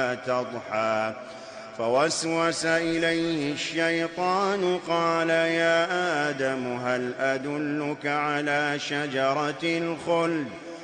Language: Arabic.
ولا تضحى فوسوس إليه الشيطان قال يا آدم هل أدلك على شجرة الخلد